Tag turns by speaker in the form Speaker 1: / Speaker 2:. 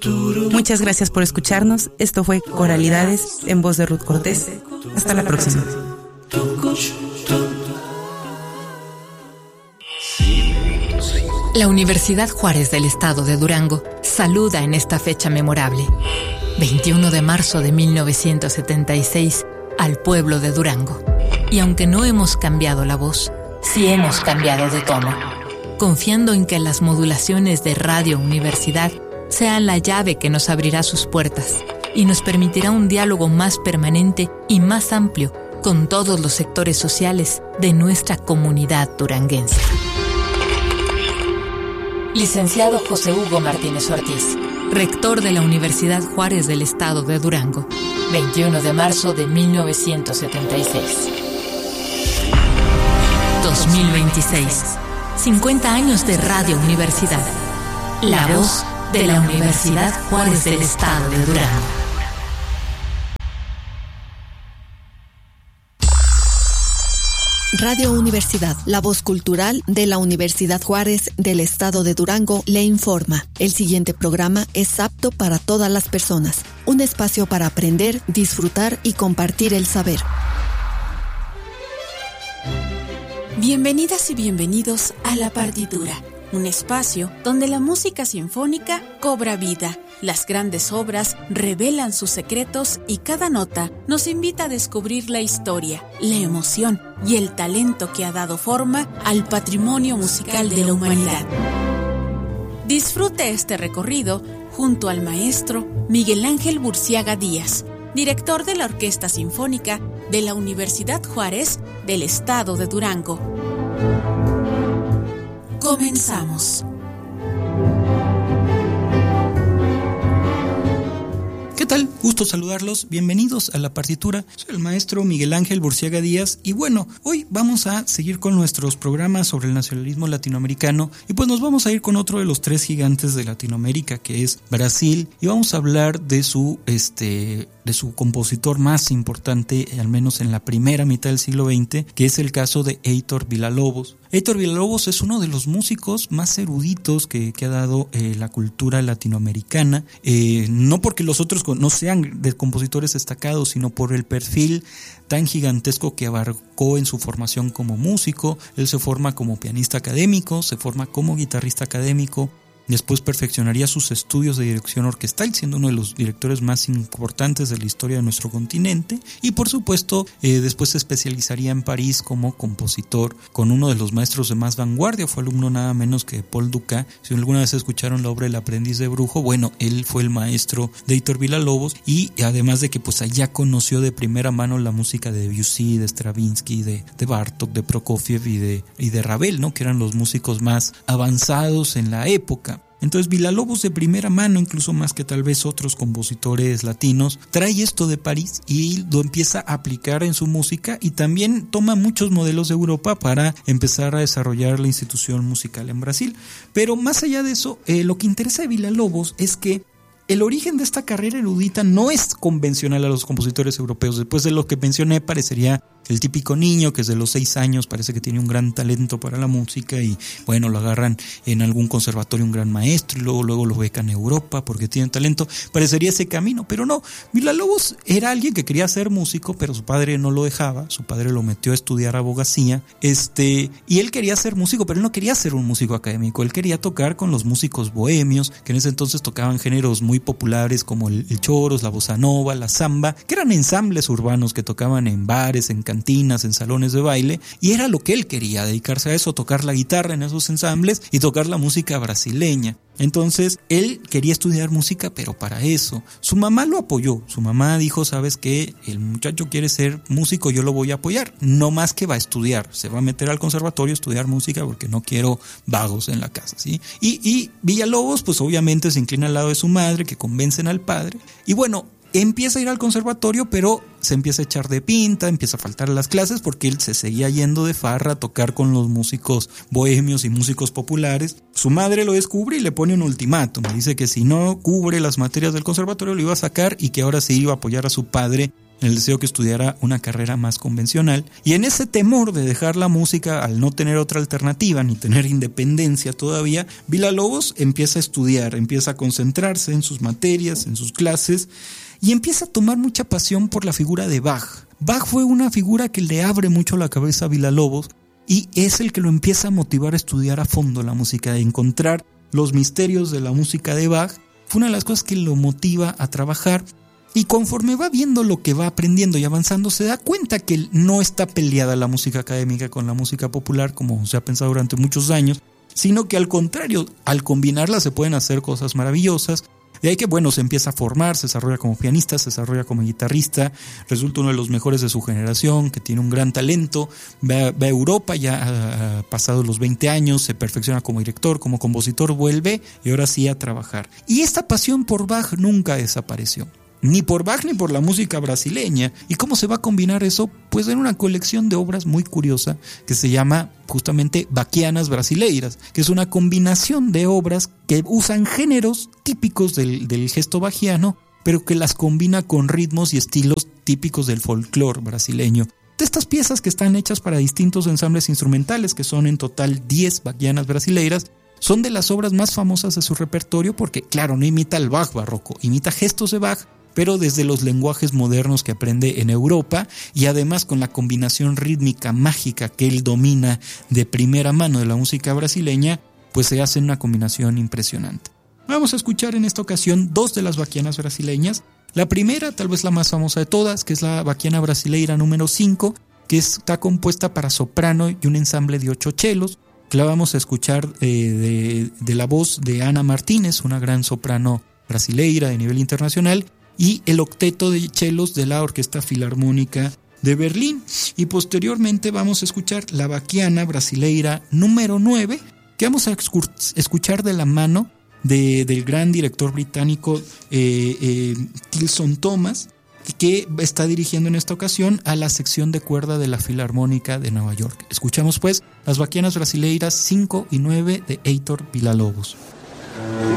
Speaker 1: Muchas gracias por escucharnos. Esto fue Coralidades en voz de Ruth Cortés. Hasta la próxima.
Speaker 2: La Universidad Juárez del Estado de Durango saluda en esta fecha memorable, 21 de marzo de 1976, al pueblo de Durango. Y aunque no hemos cambiado la voz, sí hemos cambiado de tono, confiando en que las modulaciones de Radio Universidad sean la llave que nos abrirá sus puertas y nos permitirá un diálogo más permanente y más amplio con todos los sectores sociales de nuestra comunidad duranguense. Licenciado José Hugo Martínez Ortiz, rector de la Universidad Juárez del Estado de Durango, 21 de marzo de 1976. 2026. 50 años de Radio Universidad. La voz de la Universidad Juárez del Estado de Durango.
Speaker 3: Radio Universidad, la voz cultural de la Universidad Juárez del Estado de Durango, le informa. El siguiente programa es apto para todas las personas. Un espacio para aprender, disfrutar y compartir el saber.
Speaker 4: Bienvenidas y bienvenidos a La Partitura, un espacio donde la música sinfónica cobra vida. Las grandes obras revelan sus secretos y cada nota nos invita a descubrir la historia, la emoción y el talento que ha dado forma al patrimonio musical de la humanidad. Disfrute este recorrido junto al maestro Miguel Ángel Burciaga Díaz, director de la Orquesta Sinfónica de la Universidad Juárez del Estado de Durango. Comenzamos.
Speaker 5: ¿Qué tal? Gusto saludarlos. Bienvenidos a La Partitura. Soy el maestro Miguel Ángel Burciaga Díaz y bueno, hoy vamos a seguir con nuestros programas sobre el nacionalismo latinoamericano y pues nos vamos a ir con otro de los tres gigantes de Latinoamérica, que es Brasil, y vamos a hablar de su compositor más importante, al menos en la primera mitad del siglo XX, que es el caso de Heitor Villa-Lobos. Heitor Villa-Lobos es uno de los músicos más eruditos que ha dado la cultura latinoamericana, no porque los otros no sean de compositores destacados, sino por el perfil tan gigantesco que abarcó en su formación como músico. Él se forma como pianista académico, se forma como guitarrista académico. Después perfeccionaría sus estudios de dirección orquestal, siendo uno de los directores más importantes de la historia de nuestro continente. Y por supuesto, después se especializaría en París como compositor con uno de los maestros de más vanguardia. Fue alumno nada menos que Paul Dukas. Si alguna vez escucharon la obra El aprendiz de brujo, bueno, él fue el maestro de Heitor Villa-Lobos, y además de que pues allá conoció de primera mano la música de Debussy, de Stravinsky, de Bartók, de Prokofiev y de Ravel, ¿no? Que eran los músicos más avanzados en la época. Entonces Villa-Lobos de primera mano, incluso más que tal vez otros compositores latinos, trae esto de París y lo empieza a aplicar en su música, y también toma muchos modelos de Europa para empezar a desarrollar la institución musical en Brasil. Pero más allá de eso, lo que interesa a Villa-Lobos es que el origen de esta carrera erudita no es convencional a los compositores europeos. Después de lo que mencioné, parecería el típico niño que desde los 6 años parece que tiene un gran talento para la música y bueno, lo agarran en algún conservatorio un gran maestro y luego lo becan en Europa porque tiene talento. Parecería ese camino, pero no. Villa-Lobos era alguien que quería ser músico, pero su padre no lo dejaba. Su padre lo metió a estudiar abogacía, y él quería ser músico, pero él no quería ser un músico académico. Él quería tocar con los músicos bohemios, que en ese entonces tocaban géneros muy populares como el choros, la bossa nova, la samba, que eran ensambles urbanos que tocaban en bares, en cantinas, en salones de baile, y era lo que él quería, dedicarse a eso, tocar la guitarra en esos ensambles y tocar la música brasileña. Entonces él quería estudiar música, pero para eso su mamá lo apoyó. Su mamá dijo: ¿sabes qué? El muchacho quiere ser músico, yo lo voy a apoyar, no más que va a estudiar, se va a meter al conservatorio a estudiar música porque no quiero vagos en la casa, ¿sí? Y Villa-Lobos pues obviamente se inclina al lado de su madre, que convencen al padre, y bueno, empieza a ir al conservatorio, pero se empieza a echar de pinta, empieza a faltar a las clases porque él se seguía yendo de farra a tocar con los músicos bohemios y músicos populares. Su madre lo descubre y le pone un ultimátum. Dice que si no cubre las materias del conservatorio lo iba a sacar y que ahora sí iba a apoyar a su padre en el deseo que estudiara una carrera más convencional, y en ese temor de dejar la música al no tener otra alternativa ni tener independencia todavía, Villalobos empieza a estudiar, empieza a concentrarse en sus materias, en sus clases, y empieza a tomar mucha pasión por la figura de Bach. Bach fue una figura que le abre mucho la cabeza a Villalobos y es el que lo empieza a motivar a estudiar a fondo la música, a encontrar los misterios de la música de Bach. Fue una de las cosas que lo motiva a trabajar, y conforme va viendo lo que va aprendiendo y avanzando, se da cuenta que no está peleada la música académica con la música popular como se ha pensado durante muchos años, sino que al contrario, al combinarlas se pueden hacer cosas maravillosas. De ahí que, se empieza a formar, se desarrolla como pianista, se desarrolla como guitarrista, resulta uno de los mejores de su generación, que tiene un gran talento, va a Europa, ya ha pasado los 20 años, se perfecciona como director, como compositor, vuelve y ahora sí a trabajar. Y esta pasión por Bach nunca desapareció. Ni por Bach ni por la música brasileña. ¿Y cómo se va a combinar eso? Pues en una colección de obras muy curiosa que se llama justamente Baquianas Brasileiras, que es una combinación de obras que usan géneros típicos del gesto bachiano, pero que las combina con ritmos y estilos típicos del folclore brasileño. De estas piezas que están hechas para distintos ensambles instrumentales, que son en total 10 Baquianas Brasileiras, son de las obras más famosas de su repertorio porque, claro, no imita el Bach barroco, imita gestos de Bach, pero desde los lenguajes modernos que aprende en Europa, y además con la combinación rítmica mágica que él domina de primera mano de la música brasileña, pues se hace una combinación impresionante. Vamos a escuchar en esta ocasión 2 de las Baquianas brasileñas. La primera, tal vez la más famosa de todas, que es la Baquiana Brasileira número 5, que está compuesta para soprano y un ensamble de 8 chelos, que la vamos a escuchar de la voz de Ana Martínez, una gran soprano brasileira de nivel internacional, y el octeto de chelos de la Orquesta Filarmónica de Berlín. Y posteriormente vamos a escuchar la Baquiana Brasileira número 9, que vamos a escuchar de la mano del gran director británico Tilson Thomas, que está dirigiendo en esta ocasión a la sección de cuerda de la Filarmónica de Nueva York. Escuchamos pues las Baquianas Brasileiras 5 y 9 de Heitor Villalobos.